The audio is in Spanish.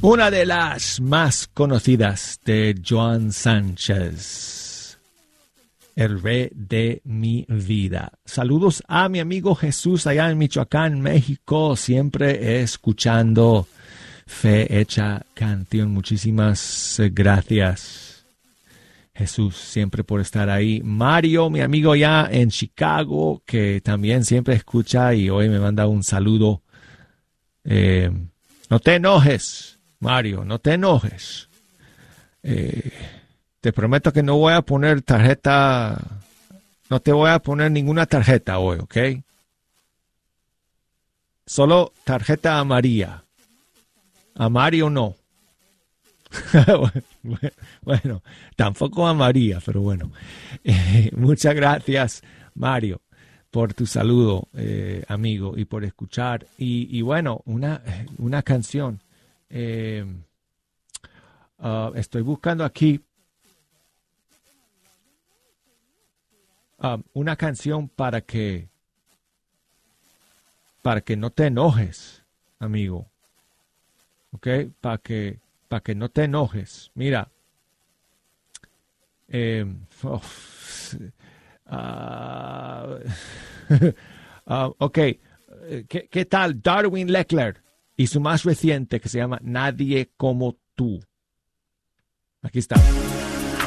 Una de las más conocidas de Joan Sánchez, el rey de mi vida. Saludos a mi amigo Jesús allá en Michoacán, México, siempre escuchando Fe Hecha Canción. Muchísimas gracias, Jesús, siempre por estar ahí. Mario, mi amigo ya en Chicago, que también siempre escucha y hoy me manda un saludo. No te enojes, Mario, no te enojes. Te prometo que no voy a poner tarjeta, no te voy a poner ninguna tarjeta hoy, ¿ok? Solo tarjeta a María. A Mario no. Bueno, tampoco a María, pero bueno. Muchas gracias, Mario, por tu saludo, amigo, y por escuchar. Y bueno, una canción. Estoy buscando aquí una canción para que no te enojes, amigo. ¿Ok? Para que no te enojes. Mira. Ok. ¿Qué tal Darwin Leckler y su más reciente que se llama Nadie como tú? Aquí está.